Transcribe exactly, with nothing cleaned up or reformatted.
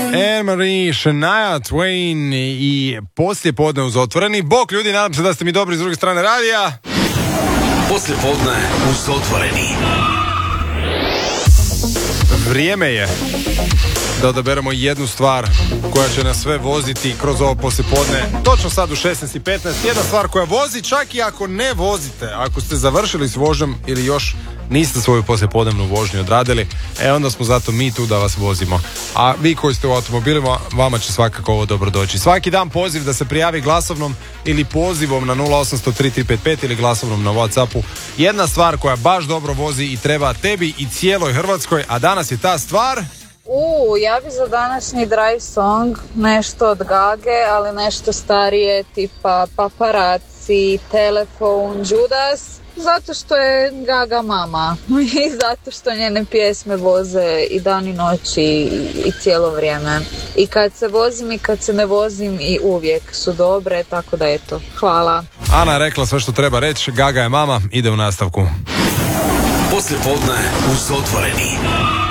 Anne-Marie, Shania Twain i poslije podne uz otvoreni. Bok ljudi, nadam se da ste mi dobri s druge strane radija. Poslije podne uz otvoreni. Vrijeme je da odaberemo jednu stvar koja će nas sve voziti kroz ovo poslijepodne. Točno sad u šesnaest i petnaest. Jedna stvar koja vozi čak i ako ne vozite. Ako ste završili s vožnjom ili još niste svoju poslijepodnevnu vožnju odradili, e onda smo zato mi tu da vas vozimo. A vi koji ste u automobilima, vama će svakako ovo dobro doći. Svaki dan poziv da se prijavi glasovnom ili pozivom na nula osam sto tri tri pet pet ili glasovnom na Whatsappu. Jedna stvar koja baš dobro vozi i treba tebi i cijeloj Hrvatskoj, a danas je ta stvar... U, ja bi za današnji drive song nešto od Gage, ali nešto starije, tipa Paparazzi, Telefon, Judas, zato što je Gaga mama i zato što njene pjesme voze i dan i noć i, i cijelo vrijeme. I kad se vozim i kad se ne vozim i uvijek su dobre, tako da eto, hvala. Ana je rekla sve što treba reći, Gaga je mama, ide u nastavku. Poslije podne uz otvoreni.